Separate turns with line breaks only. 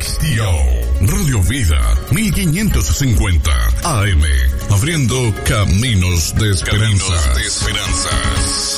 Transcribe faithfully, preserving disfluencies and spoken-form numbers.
Castillo. Radio Vida mil quinientos cincuenta A M. Abriendo caminos de esperanza. Caminos de esperanzas.